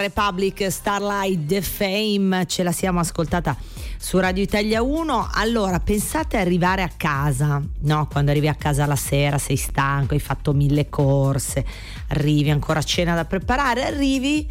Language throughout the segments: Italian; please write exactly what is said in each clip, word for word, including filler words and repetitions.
Republic, Starlight the Fame, ce la siamo ascoltata su Radio Italia uno. Allora, pensate a arrivare a casa, no? Quando arrivi a casa la sera, sei stanco, hai fatto mille corse, arrivi ancora a cena da preparare, arrivi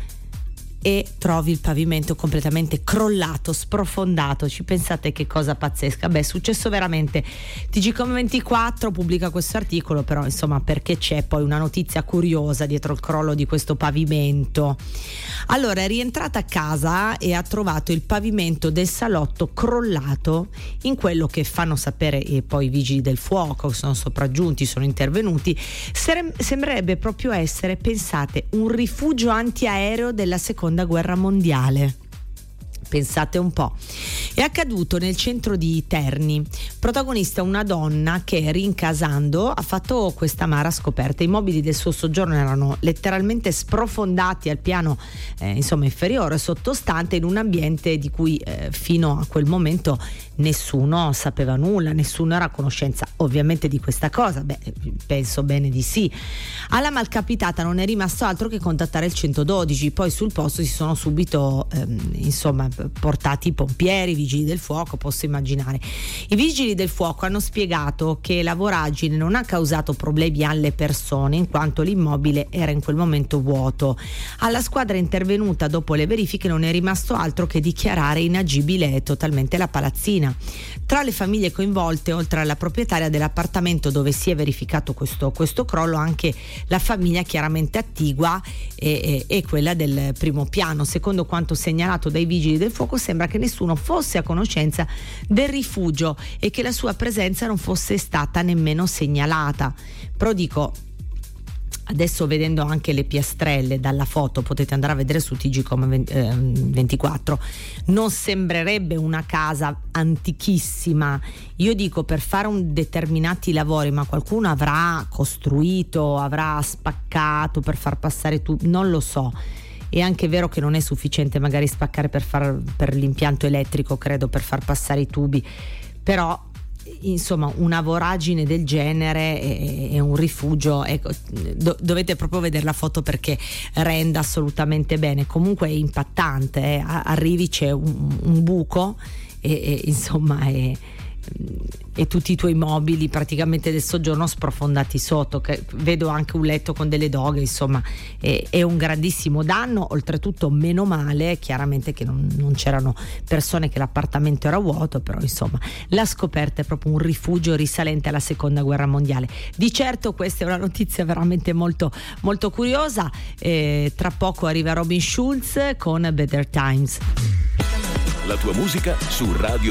e trovi il pavimento completamente crollato, sprofondato. Ci pensate che cosa pazzesca? Beh, è successo veramente. T G Com ventiquattro pubblica questo articolo, però insomma, perché c'è poi una notizia curiosa dietro il crollo di questo pavimento. Allora, è rientrata a casa e ha trovato il pavimento del salotto crollato in quello che fanno sapere e poi i vigili del fuoco sono sopraggiunti, sono intervenuti. Sembrerebbe proprio essere, pensate, un rifugio antiaereo della seconda guerra mondiale. Pensate un po'. È accaduto nel centro di Terni. Protagonista una donna che, rincasando, ha fatto questa amara scoperta. I mobili del suo soggiorno erano letteralmente sprofondati al piano eh, insomma inferiore, sottostante, in un ambiente di cui eh, fino a quel momento nessuno sapeva nulla, nessuno era a conoscenza ovviamente di questa cosa. Beh, penso bene di sì. Alla malcapitata non è rimasto altro che contattare il centododici. Poi sul posto si sono subito ehm, insomma portati i pompieri, i vigili del fuoco, posso immaginare. I vigili del fuoco hanno spiegato che la voragine non ha causato problemi alle persone in quanto l'immobile era in quel momento vuoto. Alla squadra intervenuta dopo le verifiche non è rimasto altro che dichiarare inagibile totalmente la palazzina. Tra le famiglie coinvolte, oltre alla proprietaria dell'appartamento dove si è verificato questo, questo crollo, anche la famiglia chiaramente attigua e, e, e quella del primo piano. Secondo quanto segnalato dai vigili del fuoco, sembra che nessuno fosse a conoscenza del rifugio e che la sua presenza non fosse stata nemmeno segnalata. Però dico, adesso vedendo anche le piastrelle dalla foto, potete andare a vedere su T G Com ventiquattro, non sembrerebbe una casa antichissima. Io dico, per fare un determinati lavori, ma qualcuno avrà costruito, avrà spaccato per far passare tutto, non lo so. È anche vero che non è sufficiente magari spaccare per, far, per l'impianto elettrico, credo, per far passare i tubi, però insomma una voragine del genere è, è un rifugio, ecco, do, dovete proprio vedere la foto perché rende assolutamente bene. Comunque è impattante, eh. Arrivi, c'è un, un buco e, e insomma è e tutti i tuoi mobili praticamente del soggiorno sprofondati sotto, che vedo anche un letto con delle doghe, insomma è, è un grandissimo danno. Oltretutto meno male chiaramente che non, non c'erano persone, che l'appartamento era vuoto, però insomma la scoperta è proprio un rifugio risalente alla seconda guerra mondiale. Di certo questa è una notizia veramente molto molto curiosa. Eh, tra poco arriva Robin Schulz con Better Times. La tua musica su Radio